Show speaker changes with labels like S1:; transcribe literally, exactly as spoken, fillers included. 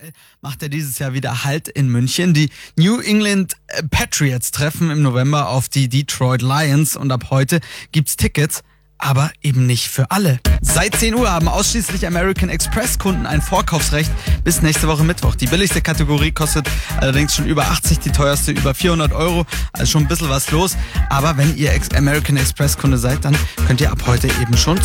S1: Macht er dieses Jahr wieder Halt in München. Die New England Patriots treffen im November auf die Detroit Lions und ab heute gibt's Tickets, aber eben nicht für alle. Seit zehn Uhr haben ausschließlich American Express Kunden ein Vorkaufsrecht bis nächste Woche Mittwoch. Die billigste Kategorie kostet allerdings schon über achtzig, die teuerste über vierhundert Euro. Also schon ein bisschen was los. Aber wenn ihr American Express Kunde seid, dann könnt ihr ab heute eben schon